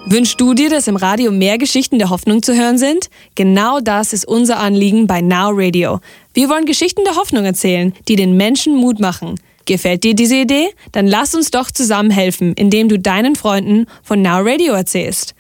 Wünschst du dir, dass im Radio mehr Geschichten der Hoffnung zu hören sind? Genau das ist unser Anliegen bei Now Radio. Wir wollen Geschichten der Hoffnung erzählen, die den Menschen Mut machen. Gefällt dir diese Idee? Dann lass uns doch zusammen helfen, indem du deinen Freunden von Now Radio erzählst.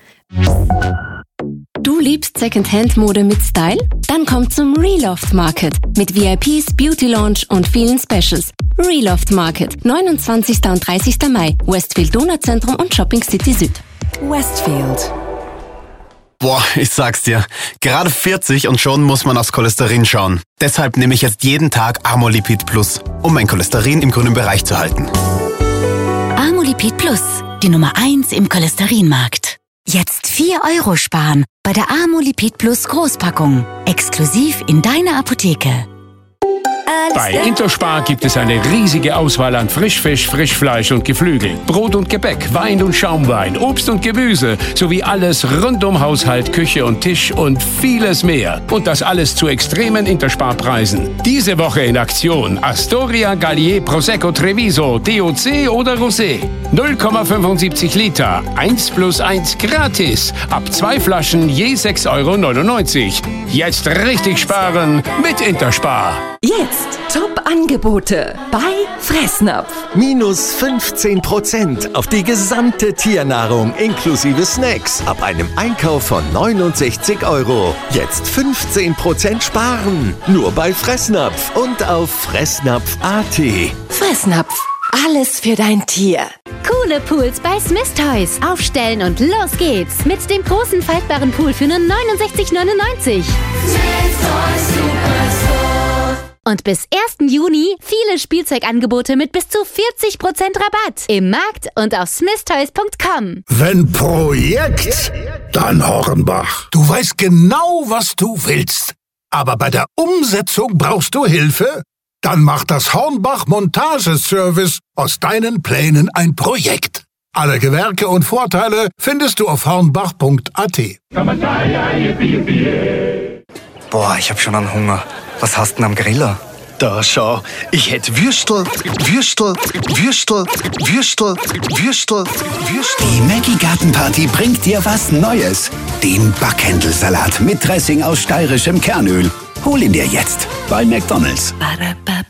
Du liebst Secondhand-Mode mit Style? Dann komm zum Reloft Market mit VIPs, Beauty Lounge und vielen Specials. Reloft Market, 29. und 30. Mai, Westfield Donauzentrum und Shopping City Süd. Westfield. Boah, ich sag's dir, gerade 40 und schon muss man aufs Cholesterin schauen. Deshalb nehme ich jetzt jeden Tag Amolipid Plus, um mein Cholesterin im grünen Bereich zu halten. Amolipid Plus, die Nummer 1 im Cholesterinmarkt. Jetzt 4 € sparen bei der Amolipid Plus Großpackung. Exklusiv in deiner Apotheke. Bei Interspar gibt es eine riesige Auswahl an Frischfisch, Frischfleisch und Geflügel, Brot und Gebäck, Wein und Schaumwein, Obst und Gemüse sowie alles rund um Haushalt, Küche und Tisch und vieles mehr. Und das alles zu extremen Interspar-Preisen. Diese Woche in Aktion Astoria, Gallier, Prosecco, Treviso, DOC oder Rosé. 0,75 Liter, 1+1 gratis. Ab 2 Flaschen je 6,99 €. Jetzt richtig sparen mit Interspar. Jetzt Top-Angebote bei Fressnapf. Minus 15% auf die gesamte Tiernahrung inklusive Snacks ab einem Einkauf von 69 €. Jetzt 15% sparen. Nur bei Fressnapf und auf fressnapf.at. Fressnapf. Alles für dein Tier. Coole Pools bei Smith Toys. Aufstellen und los geht's. Mit dem großen faltbaren Pool für nur 69,99 €. Und bis 1. Juni viele Spielzeugangebote mit bis zu 40% Rabatt. Im Markt und auf smithtoys.com. Wenn Projekt, dann Hornbach. Du weißt genau, was du willst. Aber bei der Umsetzung brauchst du Hilfe? Dann macht das Hornbach Montageservice aus deinen Plänen ein Projekt. Alle Gewerke und Vorteile findest du auf hornbach.at. Boah, ich hab schon einen Hunger. Was hast du denn am Griller? Da schau, ich hätte Würstel. Die Maggi Gartenparty bringt dir was Neues. Den Backhändelsalat mit Dressing aus steirischem Kernöl. Hol ihn dir jetzt bei McDonald's.